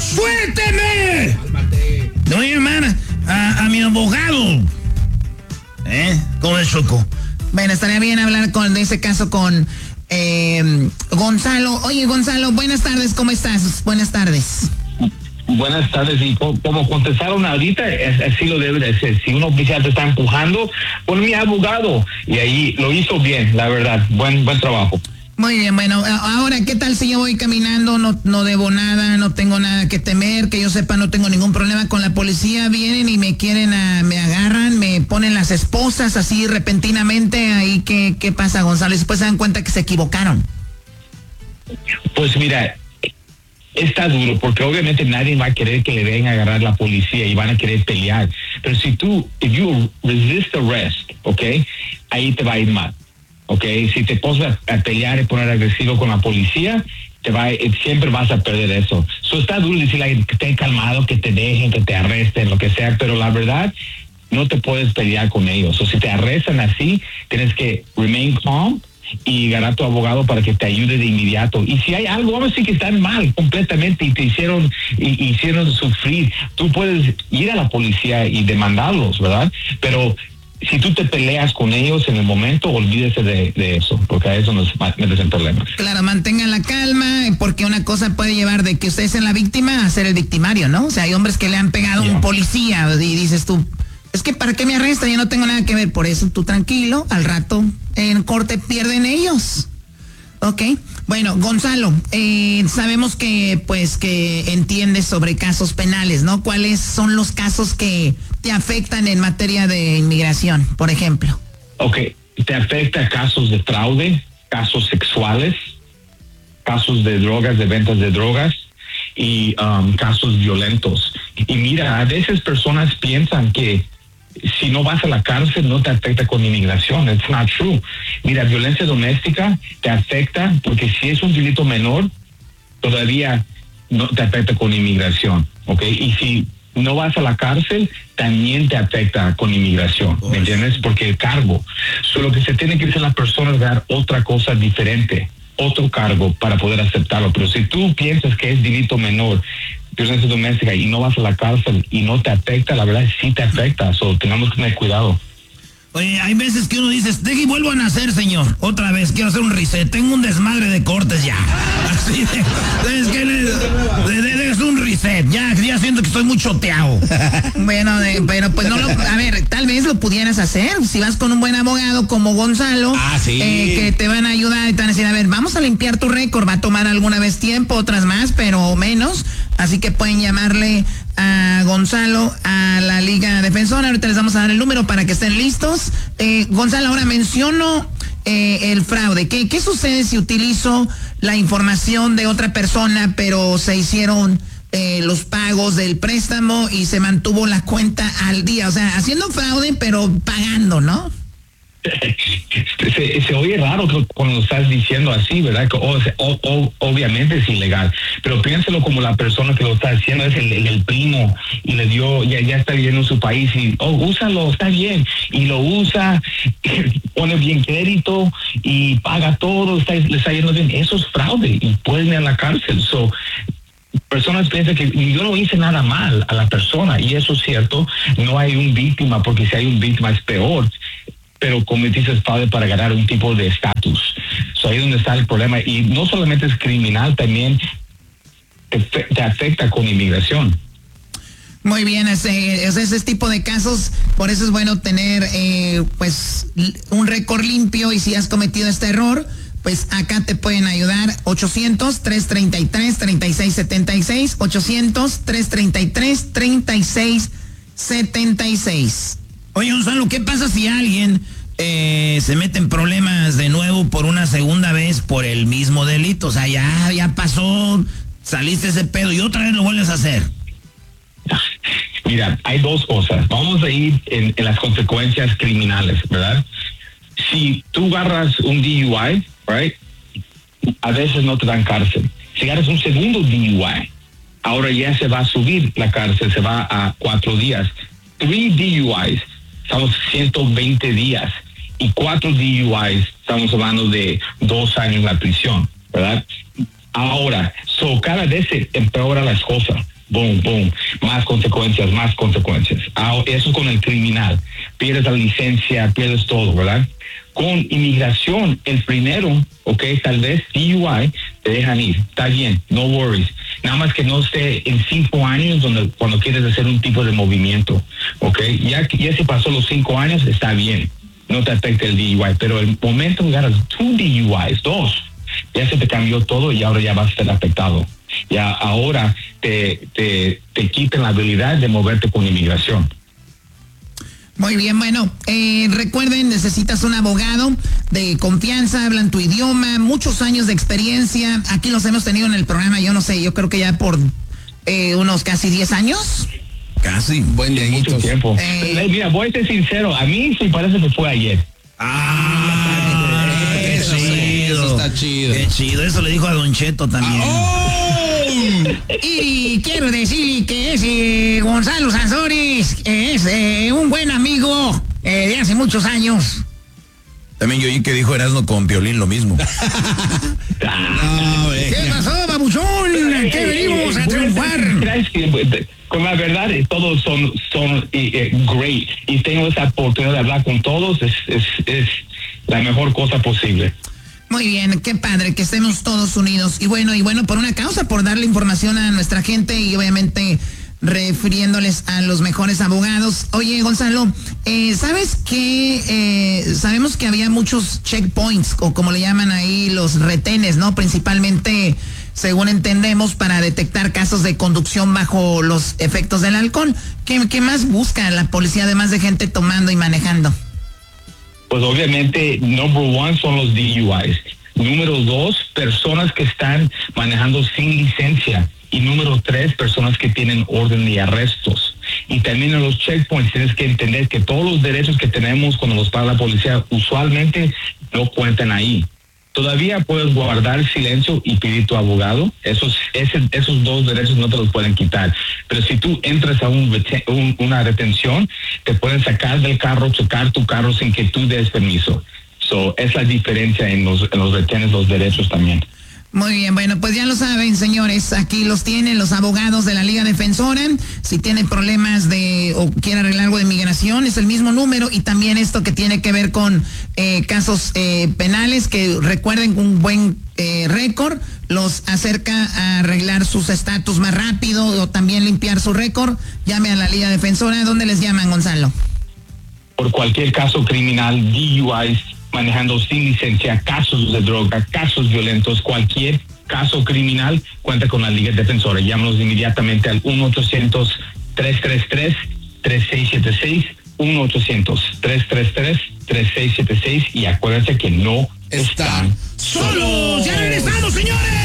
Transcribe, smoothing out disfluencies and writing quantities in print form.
¡Suélteme! Cálmate. Le voy a llamar a mi abogado. ¿Cómo es, Choco? Bueno, estaría bien hablar de ese caso con Gonzalo. Oye, Gonzalo, buenas tardes, ¿cómo estás? Buenas tardes. Buenas tardes, y como contestaron ahorita, así lo debe de ser. Si un oficial te está empujando, pon mi abogado. Y ahí lo hizo bien, la verdad. Buen trabajo. Muy bien, bueno, ahora, ¿qué tal si yo voy caminando? No debo nada, no tengo nada que temer, que yo sepa, no tengo ningún problema con la policía. Vienen y me quieren, me agarran, me ponen las esposas así repentinamente. Ahí, ¿qué pasa, Gonzalo? Y después se dan cuenta que se equivocaron. Pues mira, está duro, porque obviamente nadie va a querer que le den a agarrar la policía y van a querer pelear. Pero si if you resist arrest, ahí te va a ir mal. Si te pones a pelear y poner agresivo con la policía, siempre vas a perder eso. Está duro decirle que estén calmado, que te dejen, que te arresten, lo que sea, pero la verdad, no te puedes pelear con ellos. Si te arrestan así, tienes que remain calm y ganar tu abogado para que te ayude de inmediato. Y si hay algo, vamos a decir que están mal completamente y te hicieron sufrir, tú puedes ir a la policía y demandarlos, ¿verdad? Pero si tú te peleas con ellos en el momento, olvídese de eso, porque a eso nos metes en problemas. Claro, mantengan la calma, porque una cosa puede llevar de que usted sea la víctima a ser el victimario, ¿no? O sea, hay hombres que le han pegado a un policía y dices tú, es que ¿para qué me arrestan? Yo no tengo nada que ver. Por eso tú tranquilo, al rato en corte pierden ellos. Ok, bueno, Gonzalo, sabemos que entiendes sobre casos penales, ¿no? ¿Cuáles son los casos que te afectan en materia de inmigración, por ejemplo? Te afecta casos de fraude, casos sexuales, casos de drogas, de ventas de drogas y casos violentos. Y mira, a veces personas piensan que si no vas a la cárcel no te afecta con inmigración. It's not true. Mira, violencia doméstica te afecta porque si es un delito menor, todavía no te afecta con inmigración, Y si no vas a la cárcel, también te afecta con inmigración, ¿me entiendes? Porque el cargo. Lo que se tiene que hacer las personas es dar otra cosa diferente, otro cargo para poder aceptarlo. Pero si tú piensas que es delito menor, violencia doméstica, y no vas a la cárcel y no te afecta, la verdad sí te afecta. Tenemos que tener cuidado. Oye, hay veces que uno dice, deje y vuelvo a nacer, señor. Otra vez, quiero hacer un reset. Tengo un desmadre de cortes ya. Así es que es un reset. Ya siento que estoy muy choteado. Bueno, pero pues a ver, tal vez lo pudieras hacer. Si vas con un buen abogado como Gonzalo, sí. Que te van a ayudar y te van a decir, a ver, vamos a limpiar tu récord. Va a tomar alguna vez tiempo, otras más, pero menos. Así que pueden llamarle a Gonzalo a la Liga Defensora. Ahorita les vamos a dar el número para que estén listos. Gonzalo, ahora menciono el fraude. ¿Qué sucede si utilizo la información de otra persona, pero se hicieron los pagos del préstamo y se mantuvo la cuenta al día? O sea, haciendo fraude, pero pagando, ¿no? Se oye raro cuando lo estás diciendo así, ¿verdad? Obviamente es ilegal, pero piénselo como la persona que lo está haciendo es el primo y le dio, ya está viviendo en su país y, úsalo, está bien, y lo usa, pone bien crédito y paga todo, le está yendo bien. Eso es fraude y pueden ir a la cárcel. Personas piensan que yo no hice nada mal a la persona, y eso es cierto. No hay un víctima, porque si hay un víctima es peor, pero cometiste fraude para ganar un tipo de estatus. Ahí es donde está el problema. Y no solamente es criminal, también te afecta con inmigración. Muy bien, ese tipo de casos, por eso es bueno tener un récord limpio, y si has cometido este error, pues acá te pueden ayudar. 800-333-3676, 800-333-3676. Oye, Gonzalo, ¿qué pasa si alguien se mete en problemas de nuevo por una segunda vez por el mismo delito? O sea, ya pasó, saliste ese pedo y otra vez lo vuelves a hacer. Mira, hay dos cosas. Vamos a ir en las consecuencias criminales, ¿verdad? Si tú agarras un DUI, right, a veces no te dan cárcel. Si agarras un segundo DUI, ahora ya se va a subir la cárcel, se va a 4 días. 3 DUIs, estamos 120 días. Y 4 DUIs, estamos hablando de 2 años en la prisión, ¿verdad? Ahora, cada vez se empeora las cosas. boom, boom, más consecuencias. Eso con el criminal, pierdes la licencia, pierdes todo, ¿verdad? Con inmigración, el primero, tal vez DUI, te dejan ir, está bien, no worries. Nada más que no esté en 5 años cuando quieres hacer un tipo de movimiento, ya se pasó los 5 años, está bien, no te afecta el DUI, pero el momento que agarras 2 DUIs, 2, ya se te cambió todo y ahora ya vas a ser afectado. Ya ahora te quitan la habilidad de moverte con inmigración. Muy bien, bueno, recuerden, necesitas un abogado de confianza, hablan tu idioma, muchos años de experiencia. Aquí los hemos tenido en el programa, yo no sé, yo creo que ya por unos casi 10 años. Casi, buen día. Mucho tiempo. Mira, voy a ser sincero, a mí sí parece que fue ayer. Qué chido. Eso está chido. Qué chido, eso le dijo a Don Cheto también. Y quiero decirle que ese Gonzalo Sanzores es un buen amigo de hace muchos años. También yo oí que dijo Erasmo con Piolín lo mismo. ¿Qué pasó, babuchón? ¿Qué venimos a triunfar? Con la verdad, todos son great. Y tengo esa oportunidad de hablar con todos. Es la mejor cosa posible. Muy bien, qué padre que estemos todos unidos. Y bueno, por una causa, por darle información a nuestra gente y obviamente refiriéndoles a los mejores abogados. Oye, Gonzalo, ¿sabes qué? Sabemos que había muchos checkpoints, o como le llaman ahí, los retenes, ¿no? Principalmente, según entendemos, para detectar casos de conducción bajo los efectos del alcohol. ¿Qué más busca la policía, además de gente tomando y manejando? Pues obviamente, number 1 son los DUIs. Número 2, personas que están manejando sin licencia. Y número 3, personas que tienen orden de arrestos. Y también en los checkpoints tienes que entender que todos los derechos que tenemos cuando los para la policía usualmente no cuentan ahí. Todavía puedes guardar silencio y pedir tu abogado. Esos 2 derechos no te los pueden quitar. Pero si tú entras a una retención, te pueden sacar del carro, chocar tu carro sin que tú des permiso. Es la diferencia en los retenes, los derechos también. Muy bien, bueno, pues ya lo saben, señores, aquí los tienen los abogados de la Liga Defensora. Si tienen problemas o quieren arreglar algo de migración, es el mismo número. Y también esto que tiene que ver con casos penales, que recuerden un buen récord los acerca a arreglar sus estatus más rápido o también limpiar su récord. Llame a la Liga Defensora. ¿Dónde les llaman, Gonzalo? Por cualquier caso criminal, DUIs, manejando sin licencia, casos de droga, casos violentos, cualquier caso criminal, cuenta con la Liga Defensora. Llámanos inmediatamente al 1-800-333-3676, 1-800-333-3676 y acuérdense que no están solos. ¡Ya regresamos, señores!